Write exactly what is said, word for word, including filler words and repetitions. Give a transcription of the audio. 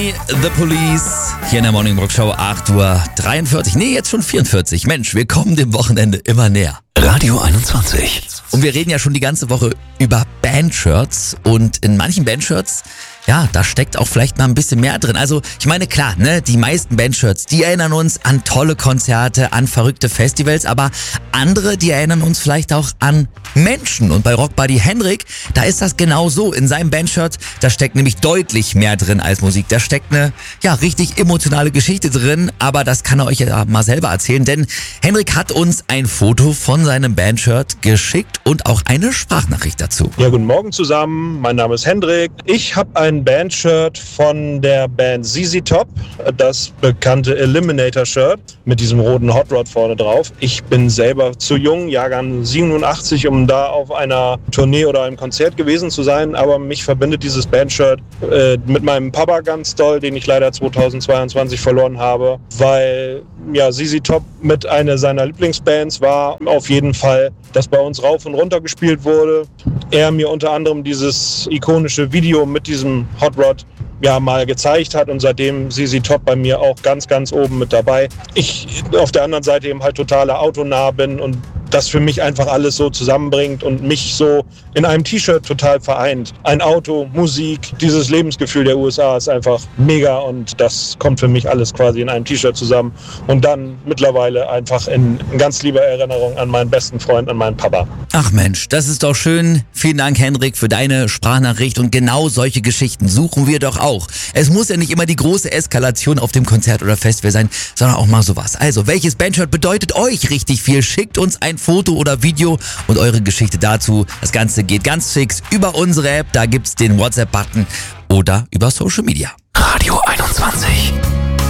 The Police, hier in der Morning Rock Show, acht Uhr dreiundvierzig, nee, jetzt schon vierundvierzig. Mensch, wir kommen dem Wochenende immer näher. Radio einundzwanzig. Und wir reden ja schon die ganze Woche über Bandshirts und in manchen Bandshirts, ja, da steckt auch vielleicht mal ein bisschen mehr drin. Also ich meine, klar, ne, die meisten Bandshirts, die erinnern uns an tolle Konzerte, an verrückte Festivals, aber andere, die erinnern uns vielleicht auch an Menschen. Und bei Rockbuddy Hendrik, da ist das genau so. In seinem Bandshirt, da steckt nämlich deutlich mehr drin als Musik. Da steckt eine, ja, richtig emotionale Geschichte drin, aber das kann er euch ja mal selber erzählen, denn Hendrik hat uns ein Foto von seinem Bandshirt geschickt und auch eine Sprachnachricht dazu. Ja, guten Morgen zusammen. Mein Name ist Hendrik. Ich habe ein Bandshirt von der Band Z Z Top, das bekannte Eliminator-Shirt mit diesem roten Hot Rod vorne drauf. Ich bin selber zu jung, Jahrgang siebenundachtzig, um da auf einer Tournee oder einem Konzert gewesen zu sein, aber mich verbindet dieses Bandshirt äh, mit meinem Papa ganz doll, den ich leider zweitausendzweiundzwanzig verloren habe, weil ja Z Z Top mit einer seiner Lieblingsbands war, auf jeden Fall, das bei uns rauf und runter gespielt wurde. Er mir unter anderem dieses ikonische Video mit diesem Hot Rod ja mal gezeigt hat und seitdem Z Z Top bei mir auch ganz, ganz oben mit dabei. Ich auf der anderen Seite eben halt totaler autonah bin und das für mich einfach alles so zusammenbringt und mich so in einem T-Shirt total vereint. Ein Auto, Musik, dieses Lebensgefühl der U S A ist einfach mega und das kommt für mich alles quasi in einem T-Shirt zusammen und dann mittlerweile einfach in, in ganz lieber Erinnerung an meinen besten Freund, an meinen Papa. Ach Mensch, das ist doch schön. Vielen Dank, Hendrik, für deine Sprachnachricht und genau solche Geschichten suchen wir doch auch. Es muss ja nicht immer die große Eskalation auf dem Konzert oder Festival sein, sondern auch mal sowas. Also, welches Bandshirt bedeutet euch richtig viel? Schickt uns ein Foto oder Video und eure Geschichte dazu. Das Ganze geht ganz fix über unsere App, da gibt's den WhatsApp-Button oder über Social Media. Radio